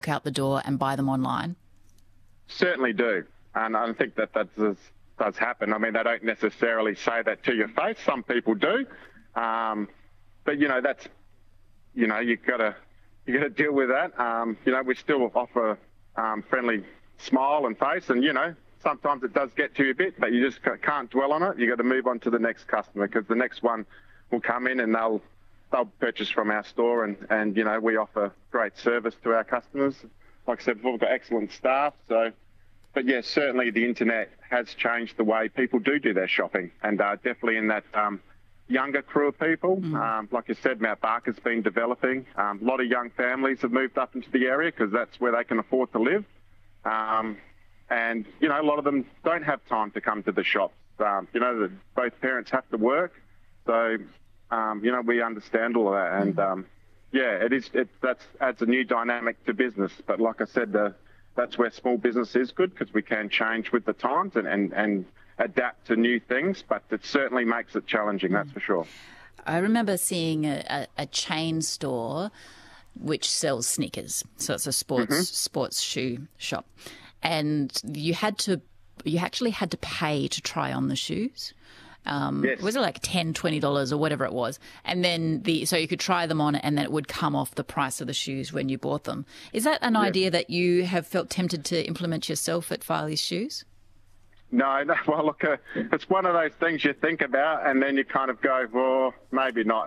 out the door and buy them online? Certainly do. And I think that does happen. I mean, they don't necessarily say that to your face. Some people do. But, that's, you've got to deal with that. We still offer friendly smile and face, and, sometimes it does get to you a bit, but you just can't dwell on it. You've got to move on to the next customer, because the next one will come in and they'll purchase from our store, and we offer great service to our customers. Like I said before, we've got excellent staff. But yes, certainly the internet has changed the way people do their shopping, and definitely in that younger crew of people. Like I said, Mount Barker's been developing. A lot of young families have moved up into the area because that's where they can afford to live. And, a lot of them don't have time to come to the shops. Both parents have to work. So, we understand all of that. And, that adds a new dynamic to business. But like I said, that's where small business is good, because we can change with the times and adapt to new things. But it certainly makes it challenging, that's for sure. I remember seeing a chain store which sells sneakers. So it's a sports shoe shop. And you actually had to pay to try on the shoes. Yes. Was it like $10, $20 or whatever it was? And then so you could try them on, and then it would come off the price of the shoes when you bought them. Is that an idea that you have felt tempted to implement yourself at Farley's Shoes? No. Well, look, it's one of those things you think about, and then you kind of go, well, maybe not.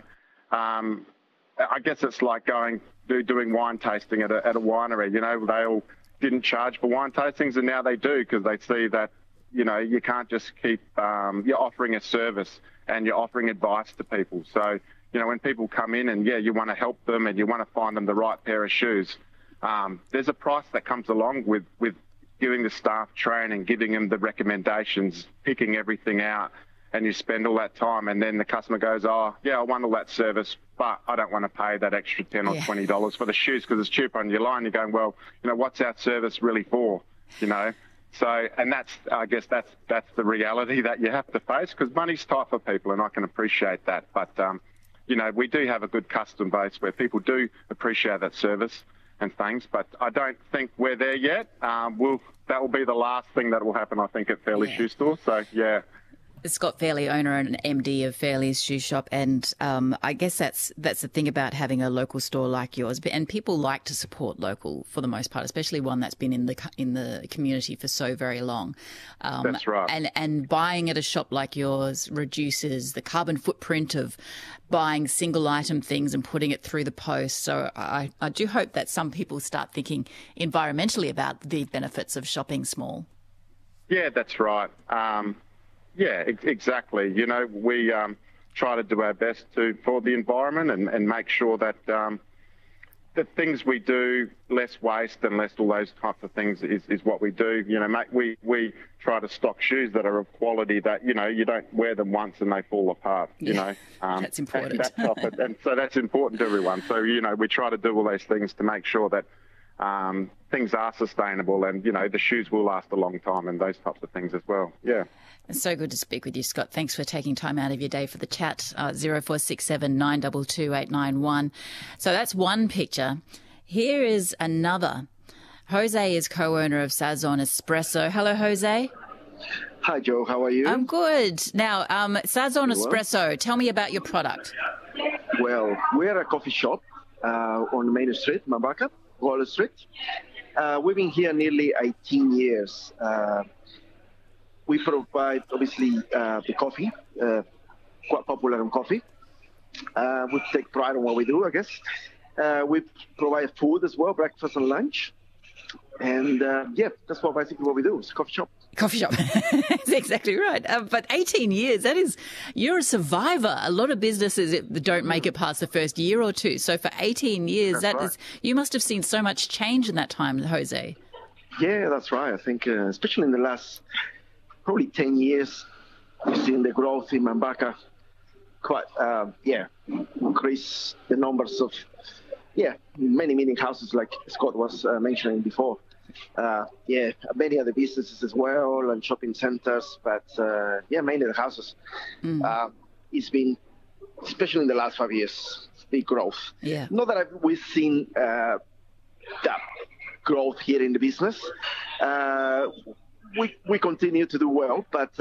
I guess it's like doing wine tasting at a winery. They all didn't charge for wine tastings, and now they do, because they see that, you can't just keep, you're offering a service and you're offering advice to people. So, when people come in and, you want to help them and you want to find them the right pair of shoes, there's a price that comes along with giving the staff training, giving them the recommendations, picking everything out, and you spend all that time, and then the customer goes, I want all that service, but I don't want to pay that extra $10 or $20 for the shoes because it's cheaper on your line. You're going, well, what's our service really for, So, and I guess that's the reality that you have to face, because money's tight for people, and I can appreciate that. But, we do have a good customer base where people do appreciate that service and things, but I don't think we're there yet. That will be the last thing that will happen, I think, at Fairley Shoe Store. So, Scott Fairley, owner and MD of Fairley's Shoe Shop, and I guess that's the thing about having a local store like yours. And people like to support local for the most part, especially one that's been in the community for so very long. That's right. And buying at a shop like yours reduces the carbon footprint of buying single item things and putting it through the post. So I do hope that some people start thinking environmentally about the benefits of shopping small. Yeah, that's right. Exactly. We try to do our best for the environment and make sure that the things we do, less waste and less all those types of things is what we do. We try to stock shoes that are of quality that, you don't wear them once and they fall apart, That's important. And so that's important to everyone. So, we try to do all those things to make sure that things are sustainable and, the shoes will last a long time and those types of things as well. Yeah. It's so good to speak with you, Scott. Thanks for taking time out of your day for the chat. 0467 922 891. So that's one picture. Here is another. Jose is co-owner of Sazon Espresso. Hello, Jose. Hi, Joe. How are you? I'm good. Now, Sazon Espresso, tell me about your product. Well, we're a coffee shop on Main Street, Mount Barker, Wall Street. We've been here nearly 18 years. We provide, obviously, the coffee, quite popular in coffee. We take pride in what we do, I guess. We provide food as well, breakfast and lunch. And, that's basically what we do. It's a coffee shop. Coffee shop. That's exactly right. But 18 years, you're a survivor. A lot of businesses don't make it past the first year or two. So for 18 years, you must have seen so much change in that time, Jose. Yeah, that's right. I think, especially in the last probably 10 years, we've seen the growth in Mount Barker quite, increase the numbers of, many meeting houses like Scott was mentioning before. Many other businesses as well and shopping centers, but mainly the houses. It's been, especially in the last 5 years, big growth. Yeah. Not that we've seen that growth here in the business. We continue to do well, but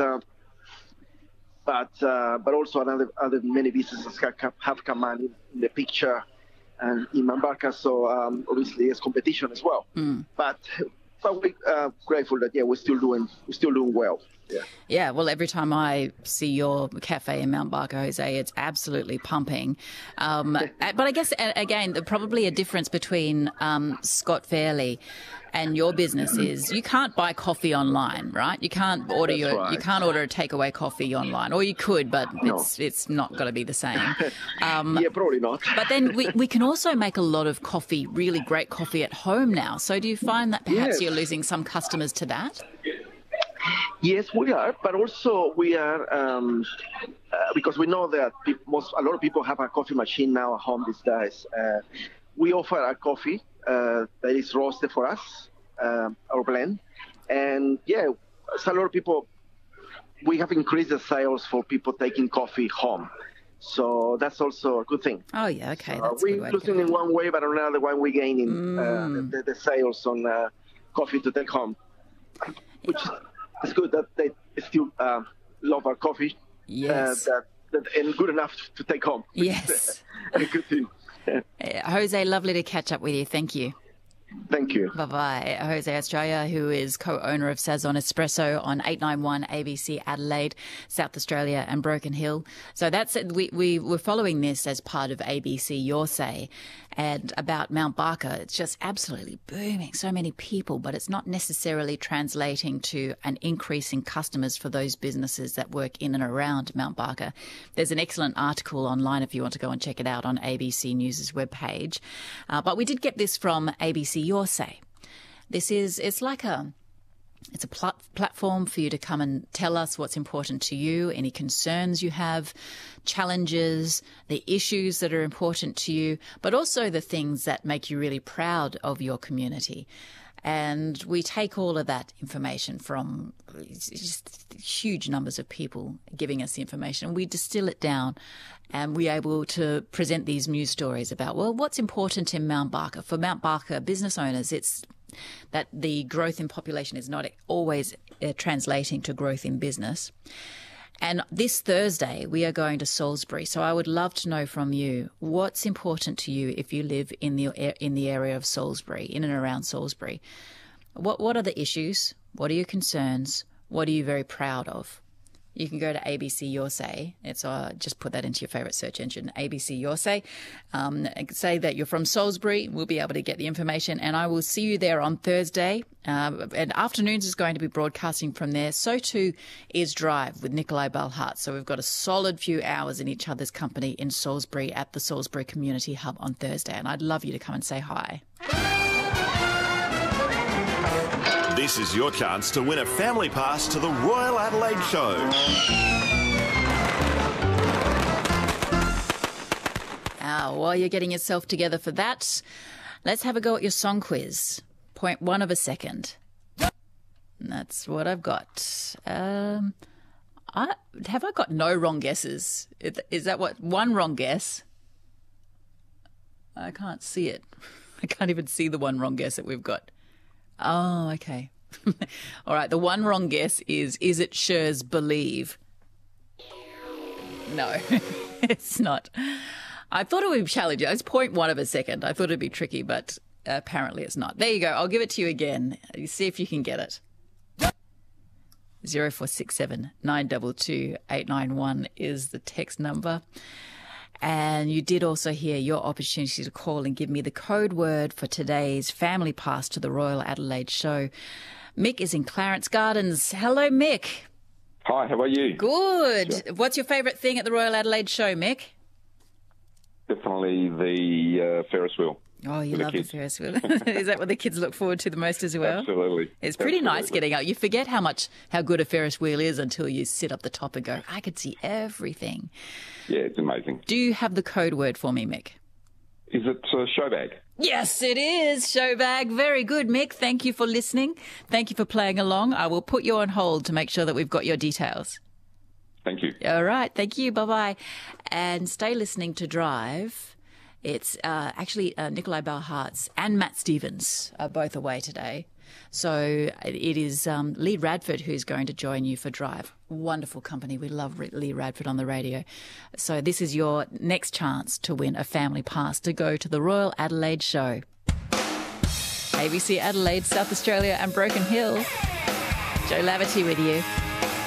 also other many businesses have come in the picture and in Mambarka, so obviously there's competition as well. But we're grateful that we're still doing well. Yeah, well, every time I see your cafe in Mount Barker, Jose, it's absolutely pumping. But I guess, again, probably a difference between Scott Fairley and your business is you can't buy coffee online, right? You can't order you can't order a takeaway coffee online, or you could, but it's not going to be the same. Probably not. But then we can also make a lot of coffee, really great coffee at home now. So do you find that perhaps you're losing some customers to that? Yes, we are, but also we are because we know that a lot of people have a coffee machine now at home these days. We offer a coffee that is roasted for us, our blend, and so a lot of people. We have increased the sales for people taking coffee home, so that's also a good thing. Oh yeah, okay. So we're losing in one way, but on another one we're gaining the sales on coffee to take home, which is good that they still love our coffee. Yes. And good enough to take home. Yes. A good thing. Jose, lovely to catch up with you. Thank you. Thank you. Bye-bye. Jose Estrella, who is co-owner of Sazon Espresso on 891 ABC Adelaide, South Australia and Broken Hill. So that's it. We were following this as part of ABC Your Say. And about Mount Barker, it's just absolutely booming. So many people, but it's not necessarily translating to an increase in customers for those businesses that work in and around Mount Barker. There's an excellent article online if you want to go and check it out on ABC News' webpage. But we did get this from ABC Your Say. It's a platform for you to come and tell us what's important to you, any concerns you have, challenges, the issues that are important to you, but also the things that make you really proud of your community. And we take all of that information from just huge numbers of people giving us the information. We distill it down and we're able to present these news stories about, well, what's important in Mount Barker. For Mount Barker business owners, it's that the growth in population is not always translating to growth in business. And this Thursday, we are going to Salisbury. So I would love to know from you, what's important to you if you live in the area of Salisbury, in and around Salisbury? What are the issues? What are your concerns? What are you very proud of? You can go to ABC Your Say. It's just put that into your favourite search engine, ABC Your Say. Say that you're from Salisbury. We'll be able to get the information, and I will see you there on Thursday. And Afternoons is going to be broadcasting from there. So too is Drive with Nikolai Balhart. So we've got a solid few hours in each other's company in Salisbury at the Salisbury Community Hub on Thursday, and I'd love you to come and say hi. This is your chance to win a family pass to the Royal Adelaide Show. While you're getting yourself together for that, let's have a go at your song quiz. 0.1 of a second. That's what I've got. Have I got no wrong guesses? Is that what? One wrong guess? I can't see it. I can't even see the one wrong guess that we've got. Oh, okay. All right, the one wrong guess is it Cher's Believe? No, it's not. I thought it would be challenging. It's 0.1 of a second. I thought it'd be tricky, but apparently it's not. There you go. I'll give it to you again. You see if you can get it. 0467 922 891 is the text number. And you did also hear your opportunity to call and give me the code word for today's family pass to the Royal Adelaide Show. Mick is in Clarence Gardens. Hello, Mick. Hi, how are you? Good. Sure. What's your favourite thing at the Royal Adelaide Show, Mick? Definitely the Ferris wheel. Oh, you love the Ferris wheel. Is that what the kids look forward to the most as well? Absolutely. It's pretty nice getting out. You forget how good a Ferris wheel is until you sit up the top and go, I could see everything. Yeah, it's amazing. Do you have the code word for me, Mick? Is it showbag? Yes, it is. Showbag. Very good, Mick. Thank you for listening. Thank you for playing along. I will put you on hold to make sure that we've got your details. Thank you. All right. Thank you. Bye-bye. And stay listening to Drive. It's actually Nikolai Balhartz and Matt Stevens are both away today. So it is Lee Radford who's going to join you for Drive. Wonderful company. We love Lee Radford on the radio. So this is your next chance to win a family pass to go to the Royal Adelaide Show. ABC Adelaide, South Australia and Broken Hill. Jo Laverty with you.